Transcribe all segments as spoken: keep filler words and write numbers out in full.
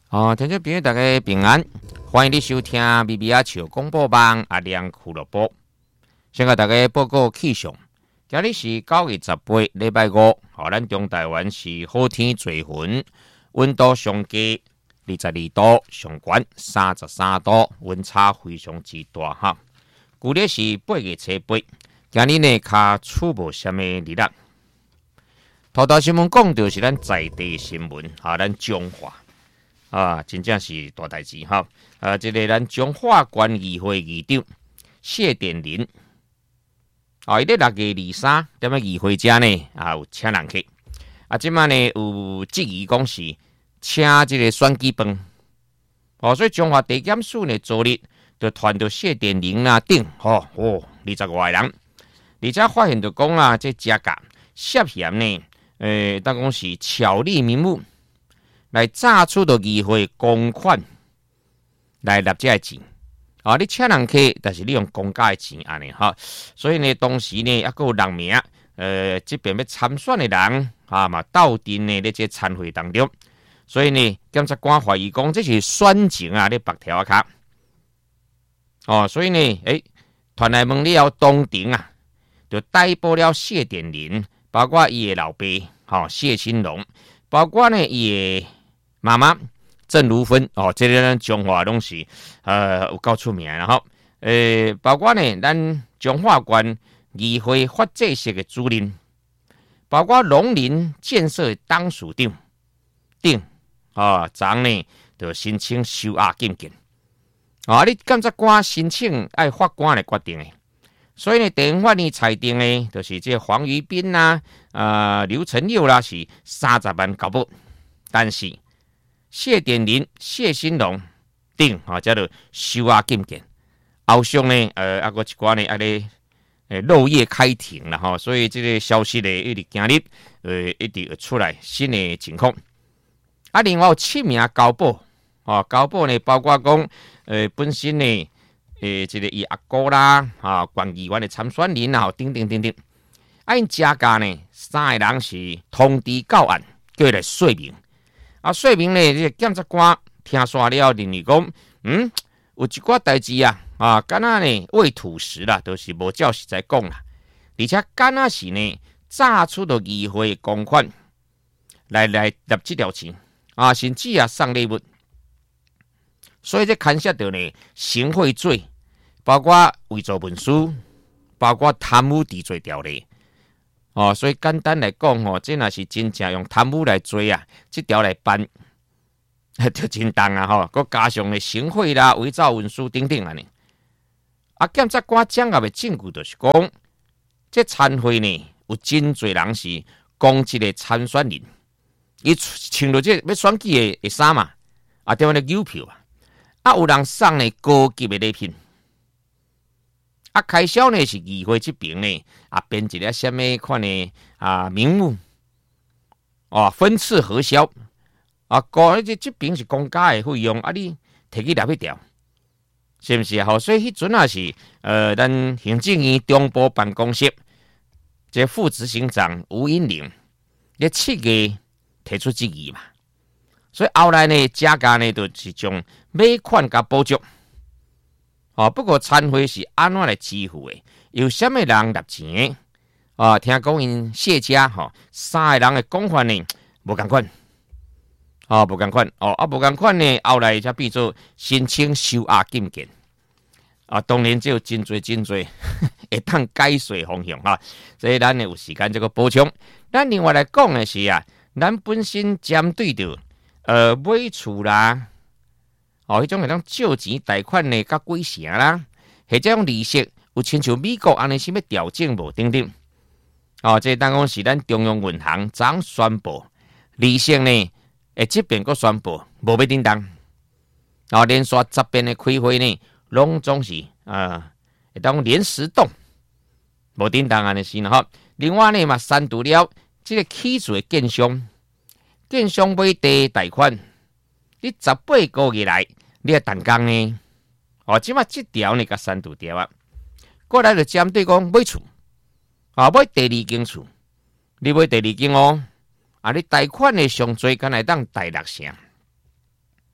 哦，听众朋友大家平安，欢迎你收听咪咪仔笑广播网阿亮俱乐部。先甲大家报告气象，今日是九月十八，礼拜五，好，咱中台湾是好天做云，温度上低二十二度，上悬三十三度，温差非常之大哈。旧历是八月初八，今日呢较出无什么日啦。头条新闻讲到是咱在地新闻，啊，咱彰化。啊，真正是大代志哈！啊，这个咱彰化县议会议长谢点林，啊，伊咧六月二三，踮咧议会遮呢，啊有请人客，啊，即摆呢有质疑讲是请这个选举饭，哦，所以彰化地检署呢昨日就传到谢点林啊顶，吼哦，二十外人，而且发现到讲啊，这价格涉嫌呢，诶、呃，当讲是巧立名目。来榨出到议会公款来纳这钱，啊！你请人客，但是你用公家的钱安尼哈，所以呢，当时呢，还有人名，呃，这边要参选的人啊嘛，斗阵呢，在这参会当中，所以呢，检察官怀疑讲这是选情啊，咧白条啊卡，哦，所以呢，诶，团来问了当庭啊，就逮捕了谢点林，包括伊的老爸，好、哦、谢新龙，包括呢伊的。妈妈郑如芬哦，这个咱彰化拢是呃有够出名然后，呃，包括呢咱彰化县议会法制室的主任，包括农林建设当属长等啊，昨呢就申请收押禁见啊，你检察官申请爱法官来决定的，所以呢，地方法院裁定呢，就是这黄于斌啦、啊、呃、刘成佑啦是三十万交保，但是。谢点林、谢新龙等啊，叫做收押禁见。后续呢，呃，啊个一寡呢，啊咧，呃，漏夜开庭了哈，所以这个消息呢，一直今日呃，一直出来新的情况。啊，另外有七名交保，啊，交保呢，包括讲，呃，本身呢，呃，这个伊阿哥啦，啊，县议员的参选人啊，等等等等。啊，因家家呢，三个人是通知到案，叫来说明。啊，说明呢，这个检察官听煞了，认为讲，嗯，有一寡代志啊，啊，敢若呢喂土石啦，都、就是无照实在讲啦，而且敢若是呢榨出到议会公款来来入这条钱啊，甚至啊送礼物，所以这牵涉到呢行贿罪，包括伪造文书，包括贪污治罪条例。哦，所以简单来讲，吼，这若是真正用贪污来追啊，这条来办，就真重啊，吼，佮加上咧行贿啦、伪造文书等等安尼。啊，检察官掌握的证据就是讲，这参会呢有真侪人是公职的参选人，伊穿着这要选举的的衫嘛，啊，对方咧邮票啊，啊，有人送呢高级的礼品。啊，开销呢是议会这边呢，啊编一个什么款呢啊名目，哦分次核销，啊个这这边是公家的费用，啊你摕去纳去掉，是不是啊？好，所以迄阵也是呃，咱行政院中部办公室这副执行长吴英玲，咧七月提出质疑嘛，所以后来呢，家家呢就是将买款甲补足。哦，不过参会是安怎来支付的？有什么人纳钱的？啊，听讲因谢家吼、哦、三个人的讲法呢无共款，哦无共款，哦啊无共款呢，后来才变做申请收押禁见。啊，当然只有真侪真侪会当解说方向哈，所以咱呢有时间这个补充。咱另外来讲的是啊，咱本身针对着呃买厝啦。哦，迄种会当借钱贷款呢，甲几成啦，或者用利息有亲像美国安尼是要调整无等等。哦，这当讲是咱中央银行昨宣布利息呢，会这边个宣布无要叮当。哦，连续十遍的开会呢，拢总是啊，会当连时动无叮当安尼是吼。另外呢嘛，删除了这个起诉的建商，建商买地贷款。你十八个月来，你要动工呢？哦，即马这条呢，甲删除掉啊。过来就针对讲买厝，啊，买第二间厝，你买第二间哦，啊，你贷款的上最敢来当贷六成，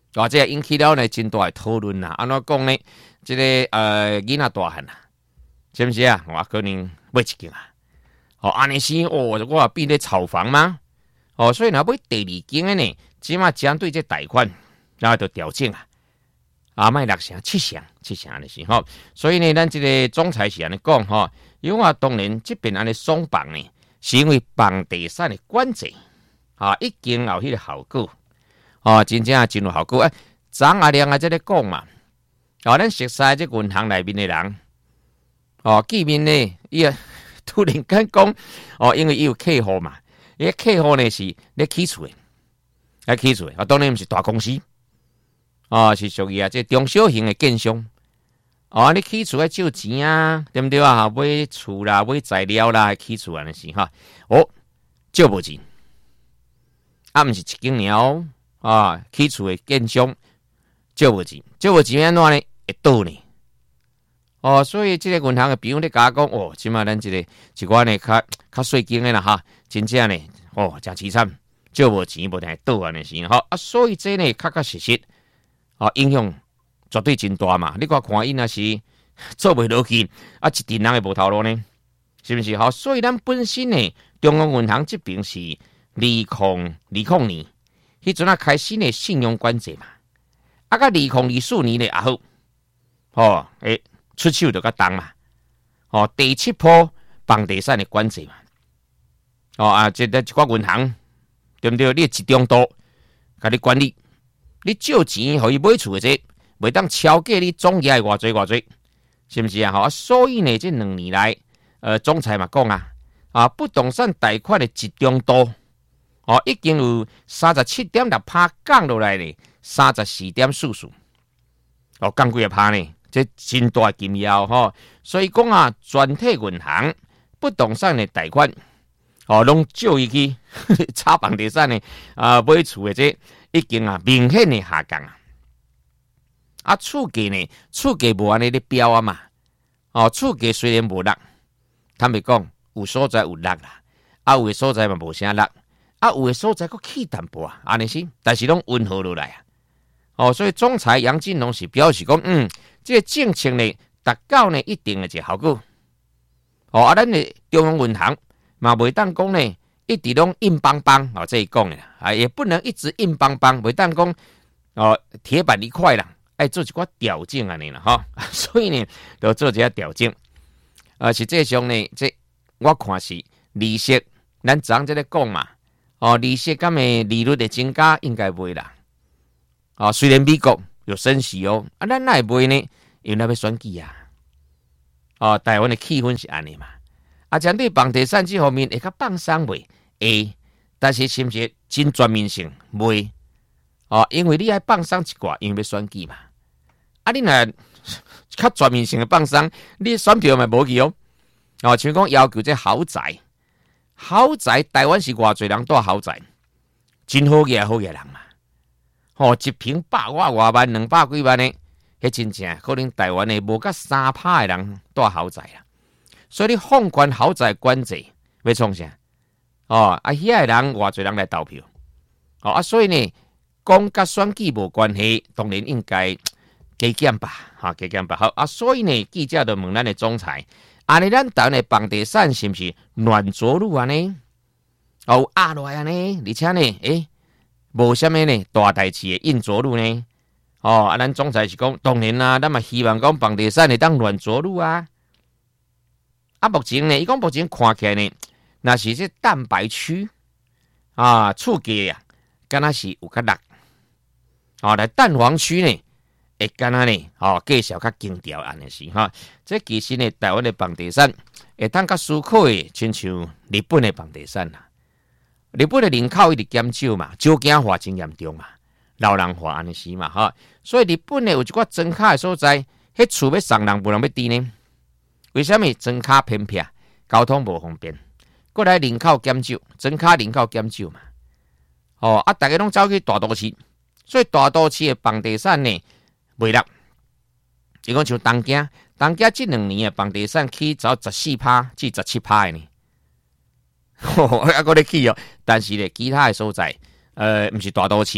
或者引起了呢真大的讨论啦。安怎讲呢？这个呃囡仔大汉啊，是不是啊？我可能买一间啊。哦，安尼是哦，我变咧炒房吗？哦，所以若买第二间的呢，起码针对这贷款，然后就调整啊。啊，卖六成、七成、七成安尼是吼。所以呢，咱这个总裁是安尼讲吼，因为当然这边安尼松绑呢，是因为房地产的管制啊，已经有迄个效果。哦，真正真有效果。哎，昨阿亮啊，在咧讲嘛，哦，咱熟悉这银行内面的人，哦，见面呢，伊啊突然间讲，哦，因为伊有客户嘛，伊客户呢是咧起厝的，咧起厝的，啊，当然毋是大公司，哦，是属于啊这中小型的建商，哦，你起厝要借钱啊，对不对啊？买厝啦，买材料啦，起厝安尼是哈，哦，借无钱，啊，毋是一间鸟。啊，起厝的建商借无钱，借无钱安怎呢？会倒呢？哦，所以这个银行的朋友咧甲我讲，哦，即码咱这个一寡呢较较税金的啦哈，真正呢，哦，真凄惨，借无钱无定会倒安尼是哈啊，所以这呢确确实实，啊，影响绝对真大嘛。你看看伊若是做袂落去，啊，一定人会无头路呢，是不是？好，所以咱本身呢，中央银行这边是二零二零年。迄阵啊开始呢信用管制嘛，啊个二零二四年呢也好，哦，诶出手就较重嘛，哦第七波房地产的管制嘛，哦啊这个一寡银行对不对？你集中度，甲你管理，你借钱互伊买厝的这，袂当超过你总额的偌济偌济，是不是啊？吼，所以呢这两年来，呃总裁嘛讲啊，啊不动产贷款的集中度。哦，已经有三十七点六趴降落来呢，三十四点四四。哦，降几个趴呢？这真大金腰吼。所以讲啊，全体银行不动产的贷款，哦，拢借伊去炒房地产的啊，买厝的这已经啊明显的下降啊。啊，厝价呢，厝价无安尼咧飙啊嘛。哦，厝价虽然无落，坦白讲，有所在有落啦，啊有的所在嘛无啥落。啊，有的所在佫起淡薄啊，安尼是，但是拢温和落来啊。哦，所以总裁杨金龙是表示讲，嗯，这个政策呢，达到呢一定的一个效果。哦，啊，咱的中央银行嘛，袂当讲呢，一直拢硬邦邦，哦，这一讲的啊，也不能一直硬邦邦，袂当讲哦，铁板一块啦，爱做一寡调整安尼啦，哈、哦，所以呢，就做一下调整。啊，实际上呢，这我看是利息，咱昨昏在咧讲嘛。哦，利息咁的利率的增加应该袂啦。哦，虽然美国有升息哦，啊，咱哪会袂呢？因为那要选举啊。哦，台湾的气氛是安尼嘛。啊，针对房地产这方面会较放松袂？会，但是是不是真全面性袂？哦，因为你爱放松一寡，因为要选举嘛。啊，你若较全面性的放松，你选票嘛无去哦。哦，像讲要求这豪宅。豪宅，台湾是偌侪人住豪宅，真好嘅好嘅人嘛。吼、哦，一平百外外万、两百几万呢，迄真正可能台湾的无甲三趴嘅人住豪宅啦。所以你放宽豪宅管制，要创啥？哦，啊，遐嘅人偌侪人来投票，哦啊，所以呢，讲甲选举无关系，当然应该加减吧，哈、哦，加减吧。好啊，所以呢，记者就问咱的总裁。安尼，咱台湾的房地产是不是乱着陆安尼？哦，压落来安尼，而且呢，诶，无啥物呢大代志的硬着陆呢？哦，啊，咱总裁是讲，当然啦，咱嘛希望讲房地产会当乱着陆啊。啊，目前呢，伊讲目前看起来呢，那是这蛋白区啊，厝价啊，敢若是有较落。哦，来蛋黄区呢？会干那呢？哦，介绍较精调安尼是哈。这其实呢，台湾的房地产会当较思考的，亲像日本的房地产啦。日本的人口一直减少嘛，少子化真严重嘛，老人化安尼是嘛哈。所以日本呢有一寡庄卡的所在，迄厝要送人无人要住呢。为什么庄卡偏僻，交通无方便？过来人口减少，庄卡人口减少嘛。哦啊，大家拢走去大都市，所以大都市的房地产呢。袂落，就讲像东京，东京这两年的房地产起走十四趴至十七趴的呢，啊，我咧起哦，但是咧其他的所在，呃，毋是大都市，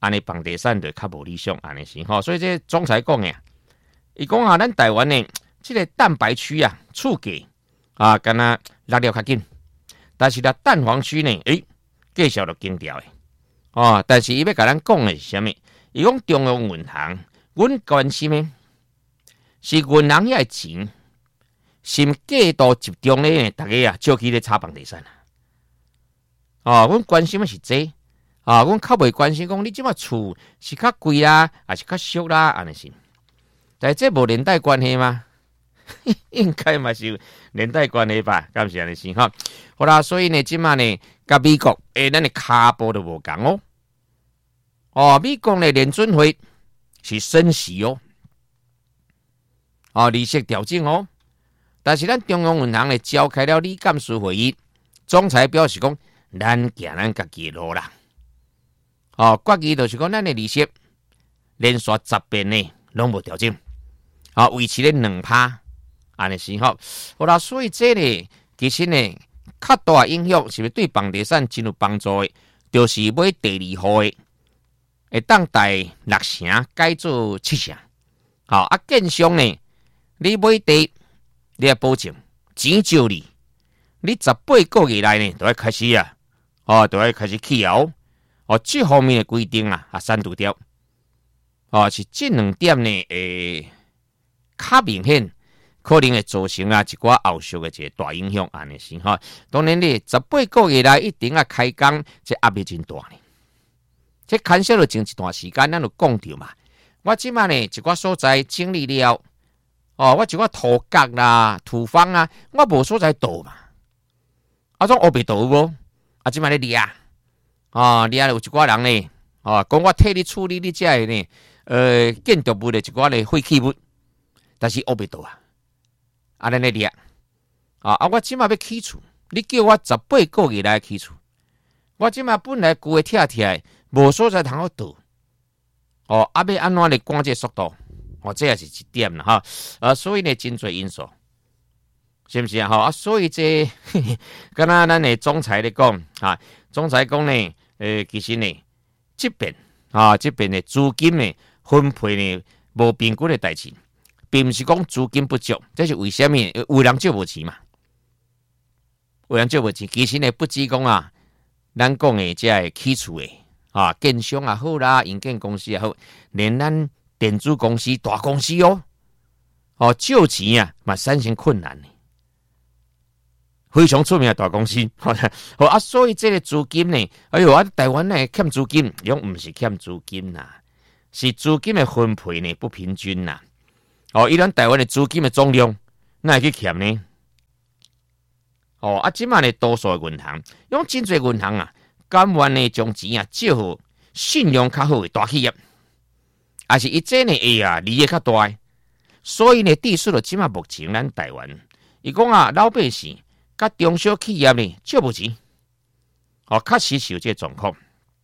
安尼房地产就较无理想，安尼是吼。所以这总裁讲诶，伊讲啊，咱台湾呢，这个蛋白区啊，厝价啊，敢若落了较紧，但是咧蛋黄区呢，诶，继续就经调诶。哦，但是伊要甲咱讲诶是啥物？伊讲中央银行，阮关心诶是银行遐诶钱，是毋过度集中咧？大家啊，照起咧炒房地产啊。哦，阮关心诶是这。啊，阮较袂关心讲你即马厝是较贵啦，还是较俗啦，安尼是。但这无连带关系吗？应该嘛是有连带关系吧？敢是安尼是哈？好啦，所以呢，即马呢，甲美国诶，咱诶骹步都无共哦。哦，美国呢联准会是升息哦，哦，利息调整哦。但是咱中央银行呢召开了理监事会议，总裁表示讲，咱行咱家己诶路啦。哦，决议就是讲，咱的利息连续十遍呢，拢无调整，啊、哦，维持咧两趴，安尼是吼。好啦，所以这呢，其实呢，较大影响是不是对房地产真有帮助的？就是买第二户的，会当贷六成改做七成，好、哦、啊，建商呢，你买地，你要保证钱借你，你十八个月内呢，就要开始啊，哦，就要开始起哦。哦，这方面的规定啊，啊删除掉。哦，是这两点呢，诶，较明显，可能会造成啊一寡后续的一个大影响，安尼是哈。当然咧，十八个月来一定啊开工，这压力真大呢。这牵涉了前一段时间，咱就讲到嘛。我即马呢一寡所在整理了，哦，我一寡土角啦、土方啊，我无所在倒嘛。啊，种黑白倒无？啊，即马咧掠。啊，你啊有一寡人呢，啊，讲我替你处理你这呢，呃，建筑物的一寡的废弃物，但是学不到啊，啊，咱咧掠，啊啊，我即马要起厝，你叫我十八个月来起厝，我即马本来旧的拆拆，无所在通好倒，哦，啊，要安怎来赶这速度？哦，这也是一点啦，哈，啊，所以呢，真侪因素，是不是啊？哈，啊，所以这，敢若咱的总裁咧讲，啊，总裁讲呢。诶，其实呢，这边啊，这边的资金呢分配呢无平均的代志，并不是讲资金不足，这是为什么？有人借无钱嘛，有人借无钱。其实呢，不止讲啊，咱讲的这起厝的啊，建商也好啦，营建公司也好，连咱电子公司、大公司哦，哦借钱啊，嘛产生困难呢。非常出名的大公司，好啊，所以这个资金呢，哎呦啊，台湾呢欠资金，用唔是欠资金呐，是资金的分配呢不平均呐。哦，伊咱台湾的资金的总量，那会去欠呢？哦，啊，即卖呢多数的银行，用真侪银行啊，甘愿呢将钱啊借互信用较好的大企业，也是伊这呢，哎呀，利益较大，所以呢，致使了即卖目前咱台湾，伊讲啊，老百姓。甲中小企业呢借无钱，哦，确实是有这状况，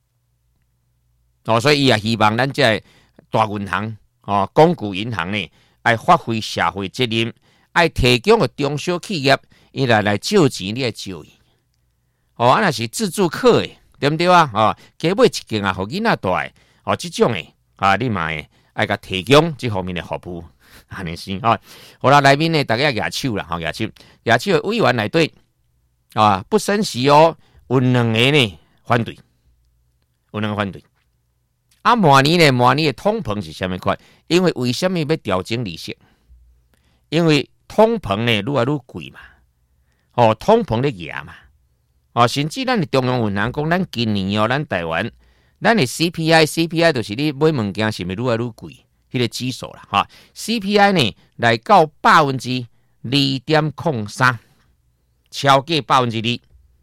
哦，所以伊也希望咱这大银行、哦，公股银行呢，爱发挥社会责任，爱提供个中小企业，伊来来借钱，你来借伊，哦，啊那是自助客诶，对不对啊？哦，加买一间啊，互囡仔住诶，哦，这种诶，啊，你嘛爱甲提供这方面的服务。安尼是啊，好啦，内面呢，大家举手啦，吼，举手，举手的委员内底啊，不升息哦，有两个呢反对，有两个反对。啊，明年呢，明年的通膨是虾米款？因为为什么要调整利息？因为通膨呢，愈来愈贵嘛，哦，通膨咧压嘛，哦，甚至咱的中央银行讲，咱今年哦，咱台湾，咱的 C P I，C P I 就是你买物件是咪愈来愈贵？迄个指数啦，哈 ，C P I 呢来到百分之二点零三，超过百分之二，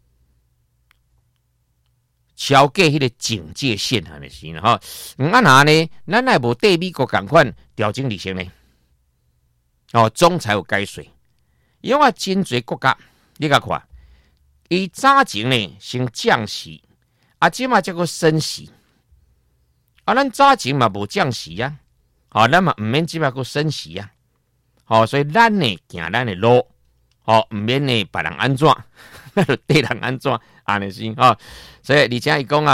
超过迄个警戒线安尼是啦，哈。嗯，啊那呢，咱来无对美国共款调整利息呢？哦，总裁有解说，因为真侪国家，你甲看，伊早前呢先降息，啊，即嘛叫做升息，啊，咱早前嘛无降息啊。好，咱嘛唔免即摆个升息啊！好，所以咱呢行咱的路，好唔免呢别人安怎，对人安怎安尼先哈。所以而且伊讲啊，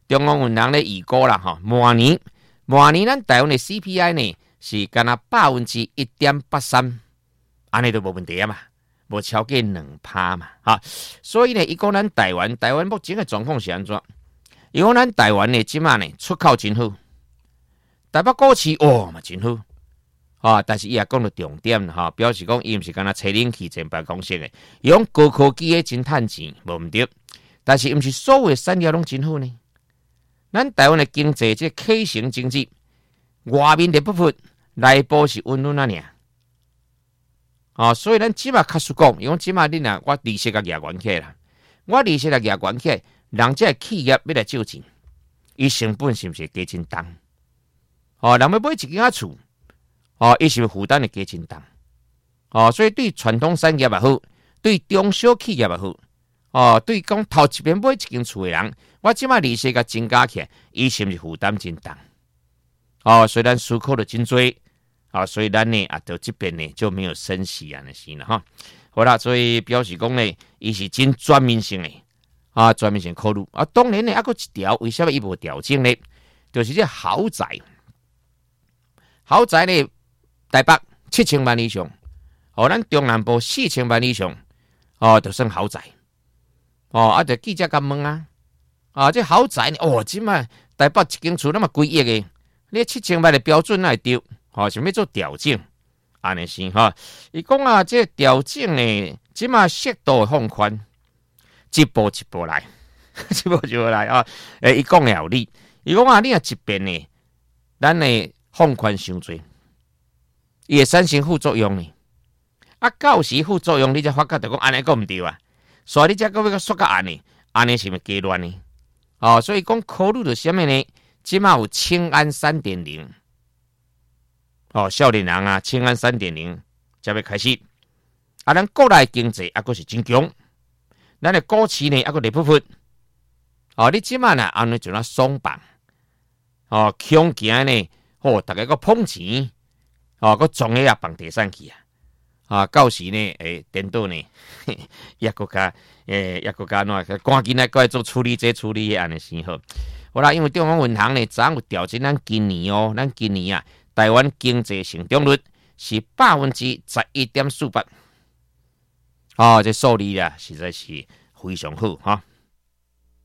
中央银行咧预估啦，吼，明年明年咱台湾的 C P I 呢是干那百分之一点八三，安尼都无问题啊嘛，无超过两趴嘛，哈。所以呢，伊讲咱台湾，台湾目前的状况是安怎？伊讲咱台湾呢，即马呢出口真好，台北股市哦嘛真好。啊、哦！但是伊也讲到重点哈、哦，表示讲伊毋是干那吹冷气、前办公室的，伊讲高科技的真趁钱，无毋对。但是毋是所有的产业拢真好呢。咱台湾的经济即 K 型经济，外面的不服，内部是温润啊尔。哦，所以咱即马卡实讲，伊讲即马恁啊，我利息甲压关起啦，我利息甲压关起，人这企业要来借钱，伊成本是毋是加真重？哦，人要买一间啊厝。哦，伊是负担的加真重，哦，所以对传统产业也好，对中小企业也好，哦，对讲头一遍买一间厝的人，我即马利息甲增加起来，伊是毋是负担真重？哦，所以咱思考的真多，啊，所以咱呢啊，到这边呢就没有升息啊，那是啦哈。好啦，所以表示讲呢，伊是真全面性的，啊，全面性考虑啊。当然呢，还佫一条，为什么伊无调整呢？就是这豪宅，豪宅呢。台北七千万以上，哦，咱中南部四千万以上，哦，就算豪宅，哦，啊，就记者甲问啊，啊，这豪宅呢，哦，即卖台北一间厝那么几亿的，你七千万的标准哪会对？哦，想要做调整，安尼是哈。伊讲啊，这调整呢，即卖适度放宽，一步一步来，一步一步来啊。诶，伊讲了有理，伊讲啊，你若一边呢，咱呢放宽伤济。伊会产生副作用呢，啊，到时副作用你才发觉到讲安尼个毋对啊，所以你才个要说个安尼，安尼是咪加乱呢？哦，所以讲考虑到什么呢？即马有清安三点零，哦，少年人啊，清安三点零才要开始，啊，咱国内经济啊，佫是真强，咱的股市呢，啊，佫热扑扑，哦，你即马呢，安尼就那松绑，哦，强行呢，哦，大家个捧钱。哦，佮总个也放地产去啊！啊，到时呢，诶，颠倒呢，也佮加，诶，也佮加喏，赶紧来过做处理这处理安尼先好。好啦，因为中央银行呢，昨有调整咱今年哦，咱今年啊，台湾经济成长率是百分之十一点四八。哦，这数字啊，实在是非常好哈。